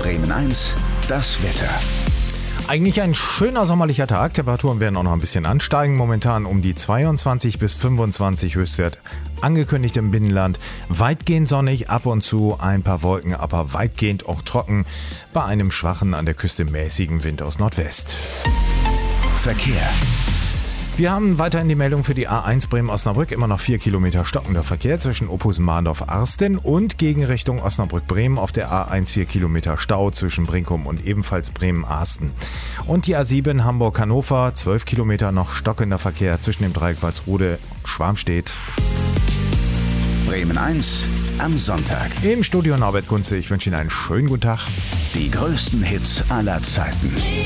Bremen 1, das Wetter. Eigentlich ein schöner sommerlicher Tag. Temperaturen werden auch noch ein bisschen ansteigen. Momentan um die 22 bis 25 Höchstwert angekündigt im Binnenland. Weitgehend sonnig, ab und zu ein paar Wolken, aber weitgehend auch trocken. Bei einem schwachen, an der Küste mäßigen Wind aus Nordwest. Verkehr. Wir haben weiterhin die Meldung für die A1 Bremen-Osnabrück. Immer noch 4 Kilometer stockender Verkehr zwischen Ophusen-Mahndorf-Arsten und Gegenrichtung Osnabrück-Bremen. Auf der A1 4 Kilometer Stau zwischen Brinkum und ebenfalls Bremen-Arsten. Und die A7 Hamburg-Hannover, 12 Kilometer noch stockender Verkehr zwischen dem Dreieck Walsrode und Schwarmstedt. Bremen 1 am Sonntag. Im Studio Norbert Kunze. Ich wünsche Ihnen einen schönen guten Tag. Die größten Hits aller Zeiten.